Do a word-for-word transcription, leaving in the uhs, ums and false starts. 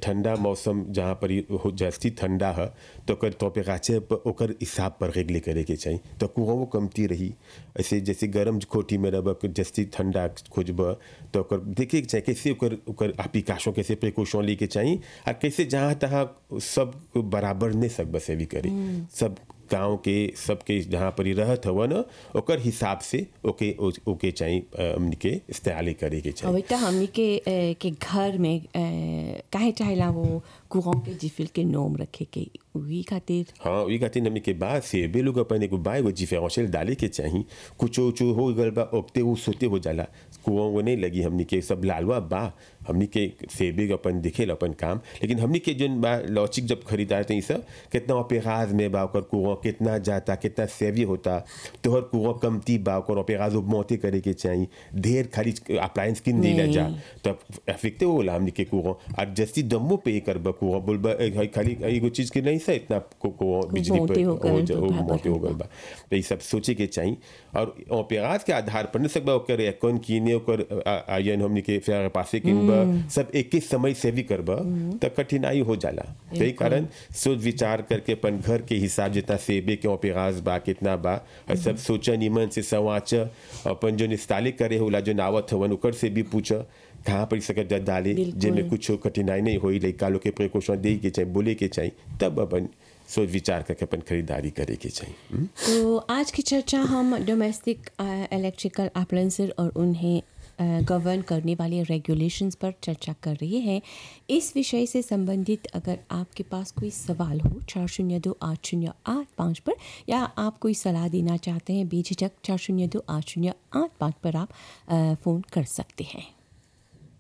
ठंडा मौसम जहाँ पर ही हो जास्ती ठंडा है तो ओकर टेम्परेचर पर ओकर हिसाब पर रेगले करे के चाहिए तो कुआं वो कमती रही। ऐसे जैसे गर्म खोटी में रब जास्ती ठंडा खोजब तो ओकर देखे के चाहिए कैसे ओकर ओकर एप्लीकेशन कैसे प्रिकॉशन ले के चाहिए और कैसे जहाँ तहाँ सब बराबर नहीं सकब से भी करे सब गाँव के सबके जहाँ पर ही रहत हवा ना ओकर हिसाब से ओके ओके चाहिए हमनी के इस्तेमाल करे के चाहिए। अवैता हमनी के अ, के घर में अ, काहे चाहेला वो कुआं के जिफिल के नोम रखे के वही खातिर। हाँ वही खातिर हमनी के बाद से बे लोग अपन एगो बा एगो डिफरेंशियल डाले के चाहिए कुछ कुछ हो गल बा ओक्ते वो सोते हो जाला कुआं वो नहीं लगी हमनी के सब लालवा बा हमनी के सेबे अपन दिखेल अपन काम लेकिन हमनी के जन बा लॉजिक जब खरीदार थे सब कितना ऑपेराज में बा ओकर कुआं कितना जाता कितना सेवी होता तोहर कुआं कमती बा ओकर ऑपेराज मोते करे के चाहिए ढेर खाली अप्लायंस किन देला जा तब अफेक्ट होला हमनी के कुआं और जस्ती दमो पे कर बा कुआं बोलबा खाली एगो चीज के नहीं से इतना कुआं बिजली पर मोते हो गल बा तो ये सब सोचे के चाहिए और ऑपेराज के आधार पर न सकबा ओकर एकन कीने ओकर आयन हमनी के फेर पासे किन सब एक ही समय से भी करबा तो कठिनाई हो जाला यही कारण सोच विचार करके अपन घर के हिसाब जितना सेबे के ऑपेराज बा कितना बा और सब सोचा निमन से सवाच अपन जो निस्ताले करे होला जो नावत हवन ओकर से भी पूछा कहाँ पर सकत डाले जिनमें कुछ कठिनाई नहीं होई लइका लोग के प्रिकॉशन दे के चाहिए बोले के चाहिए तब अपन सोच विचार करके अपन खरीदारी करे के चाहिए। तो आज की चर्चा हम डोमेस्टिक इलेक्ट्रिकल अप्लायंसेस और उन्हें गवर्न करने वाले रेगुलेशंस पर चर्चा कर रहे हैं। इस विषय से संबंधित अगर आपके पास कोई सवाल हो चार शून्य दो आठ शून्य आठ पाँच पर या आप कोई सलाह देना चाहते हैं बेझिझक चार शून्य दो आठ शून्य आठ पाँच पर आप फ़ोन कर सकते हैं।